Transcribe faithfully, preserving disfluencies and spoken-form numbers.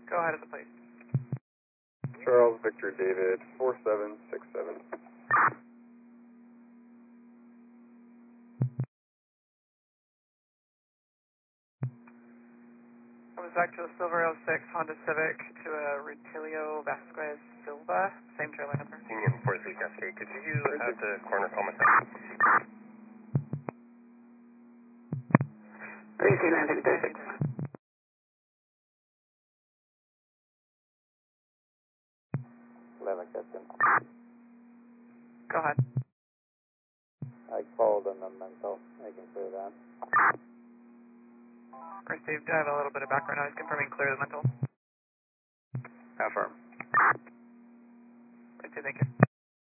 Go ahead at the plate. Charles Victor David, four seven six seven. Comes back to a Silver oh six Honda Civic to a Rutilio Vasquez Silva, same trailer number. Union four three Cascade, could you have the corner call myself? three three nine six thirty-six. eleven Captain. Go ahead. I called on the mental, making sure that. Received, I have a little bit of background noise confirming clear the mental. Affirm. Received, thank you.